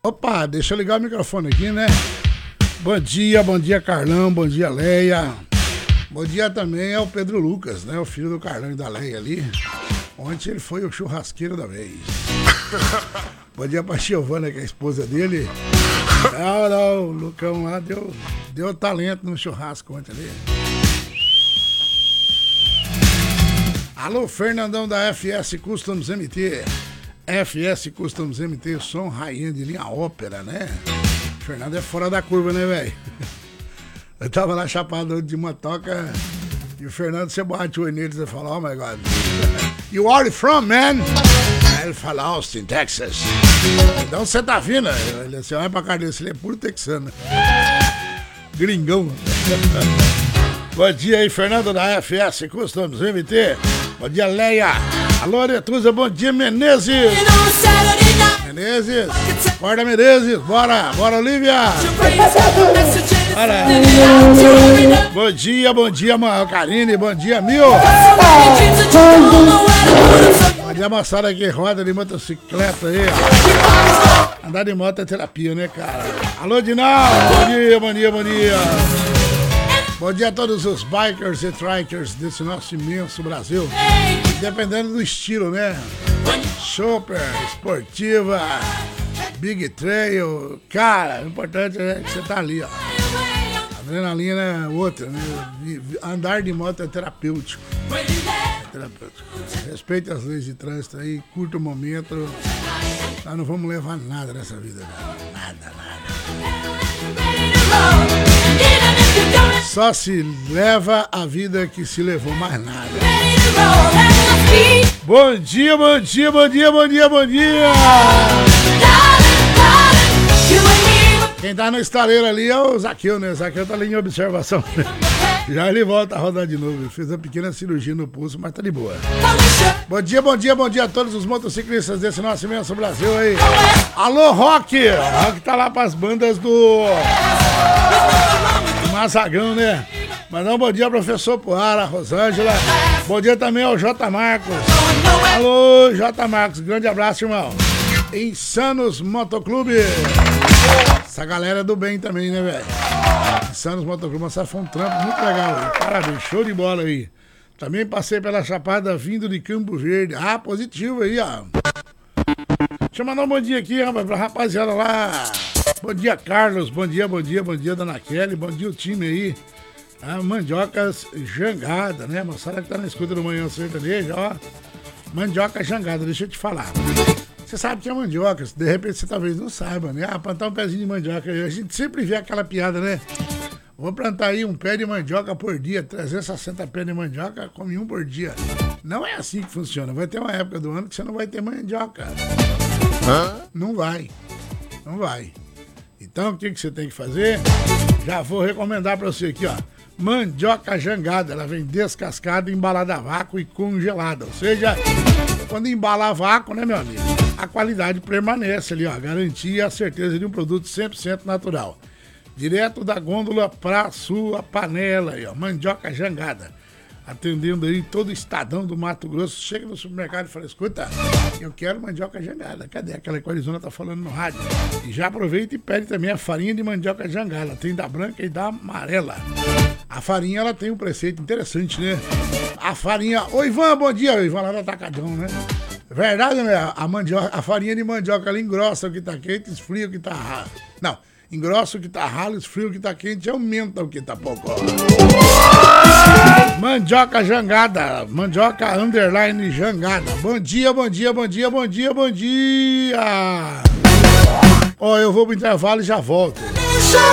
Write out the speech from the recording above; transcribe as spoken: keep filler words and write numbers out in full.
Opa, deixa eu ligar o microfone aqui, né? Bom dia, bom dia Carlão, bom dia Leia. Bom dia também ao Pedro Lucas, né? O filho do Carlão e da Leia ali. Ontem ele foi o churrasqueiro da vez. Bom dia pra Giovana, que é a esposa dele. Não, não, o Lucão lá deu, deu talento no churrasco ontem ali. Alô, Fernandão da F S Customs M T. F S Customs M T, som high-end, linha ópera, né? O Fernando é fora da curva, né, velho? Eu tava lá chapado de uma toca e o Fernando, você bate o olho nele e fala, oh my God. You are from, man? Aí ele fala, Austin, Texas. Então você tá vindo? Ele assim, olha pra cara dele, ele é puro texano. Gringão. Bom dia aí, Fernando da F S Customs M T. Bom dia, Leia. Alô, Aretusa, bom dia, Menezes. Menezes, acorda, Menezes. Bora, bora, Olivia. Bora. Bom dia, bom dia, Karine. Bom dia, Mil. Bom dia, moçada que roda de motocicleta aí. Andar de moto é terapia, né, cara? Alô, Dinal. Bom dia, bom dia, bom dia. Bom dia a todos os bikers e trikers desse nosso imenso Brasil. Dependendo do estilo, né? Super, esportiva, big trail. Cara, o importante é que você tá ali, ó. A adrenalina é outra, né? Andar de moto é terapêutico. É terapêutico. Respeite as leis de trânsito aí, curta o momento. Nós não vamos levar nada nessa vida, né? Nada, nada. Só se leva a vida que se levou, mais nada. Bom dia, bom dia, bom dia, bom dia, bom dia. Quem tá no estaleiro ali é o Zaqueu, né? O Zaqueu tá ali em observação. Já ele volta a rodar de novo. Ele fez uma pequena cirurgia no pulso, mas tá de boa. Bom dia, bom dia, bom dia a todos os motociclistas desse nosso imenso Brasil aí. Alô, Rock! Rock tá lá pras bandas do Mazagão, né? Mandar um bom dia ao professor Poara, Rosângela. Bom dia também ao J. Marcos. Alô, J. Marcos, grande abraço, irmão. Insanos Motoclube. Essa galera é do bem também, né, velho? Insanos Motoclube, essa foi um trampo muito legal aí. Parabéns, show de bola aí. Também passei pela Chapada vindo de Campo Verde. Ah, positivo aí, ó. Deixa eu mandar um bom dia aqui, rapaz, pra rapaziada lá. Bom dia, Carlos. Bom dia, bom dia, bom dia, Dona Kelly. Bom dia, o time aí. Ah, Mandiocas Jangada, né? Moçada que tá na escuta do Manhã Sertanejo, ó. Mandioca Jangada, deixa eu te falar. Você sabe que é mandioca, de repente você talvez não saiba, né? Ah, plantar um pezinho de mandioca. A gente sempre vê aquela piada, né? Vou plantar aí um pé de mandioca por dia, trezentos e sessenta pés de mandioca, come um por dia. Não é assim que funciona. Vai ter uma época do ano que você não vai ter mandioca. Hã? Não vai. Não vai. Então, o que, que você tem que fazer? Já vou recomendar para você aqui, ó. Mandioca Jangada. Ela vem descascada, embalada a vácuo e congelada. Ou seja, quando embalar a vácuo, né, meu amigo? A qualidade permanece ali, ó. A garantia e a certeza de um produto cem por cento natural. Direto da gôndola pra sua panela aí, ó. Mandioca Jangada. Atendendo aí todo o estadão do Mato Grosso. Chega no supermercado e fala, escuta, eu quero mandioca jangada. Cadê aquela que a Arizona tá falando no rádio? E já aproveita e pede também a farinha de mandioca jangada. Tem da branca e da amarela. A farinha, ela tem um preceito interessante, né? A farinha... Ô, Ivan, bom dia. O Ivan lá do Atacadão, né? Verdade, né? A, mandioca, a farinha de mandioca, ela engrossa o que tá quente, esfria o que tá ralo. Não, engrossa o que tá ralo, esfria o que tá quente e aumenta o que tá pouco. Mandioca Jangada, mandioca underline Jangada. Bom dia, bom dia, bom dia, bom dia, bom dia. Ó, eu vou pro intervalo e já volto.